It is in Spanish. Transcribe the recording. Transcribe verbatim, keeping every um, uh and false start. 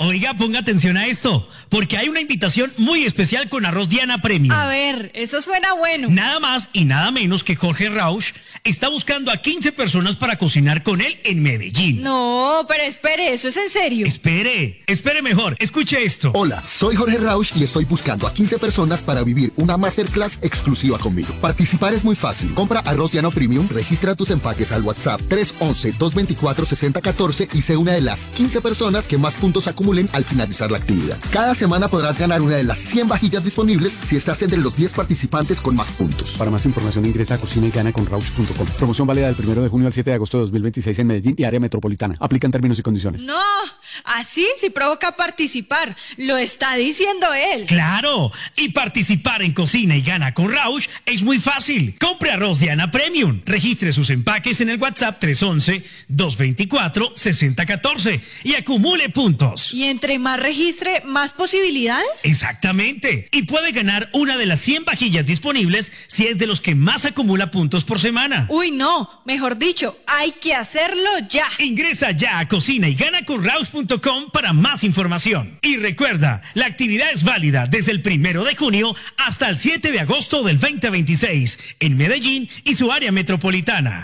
Oiga, ponga atención a esto, porque hay una invitación muy especial con Arroz Diana Premium. A ver, eso suena bueno. Nada más y nada menos que Jorge Rauch está buscando a quince personas para cocinar con él en Medellín. No, pero espere, ¿eso es en serio? Espere, espere mejor, escuche esto. Hola, soy Jorge Rauch y estoy buscando a quince personas para vivir una masterclass exclusiva conmigo. Participar es muy fácil. Compra Arroz Diana Premium, registra tus empaques al WhatsApp tres once, dos veinticuatro, sesenta catorce y sé una de las quince personas que más puntos acumulen al finalizar la actividad. Cada semana podrás ganar una de las cien vajillas disponibles si estás entre los diez participantes con más puntos. Para más información ingresa a cocina y gana con rauch punto com. Promoción válida del primero de junio al siete de agosto de dos mil veintiséis en Medellín y área metropolitana. Aplican términos y condiciones. No, así sí provoca participar. Lo está diciendo él. ¡Claro! Y participar en Cocina y Gana con Rauch es muy fácil. Compre Arroz Diana Premium. Registre sus empaques en el WhatsApp tres once, dos veinticuatro, sesenta catorce y acumule puntos. Y entre más registre, más posibilidades. Exactamente. Y puede ganar una de las cien vajillas disponibles si es de los que más acumula puntos por semana. Uy, no. Mejor dicho, hay que hacerlo ya. Ingresa ya a cocina y gana con rauch punto com para más información. Y recuerda, la actividad es válida desde el primero de junio hasta el siete de agosto del veinte veintiséis en Medellín y su área metropolitana.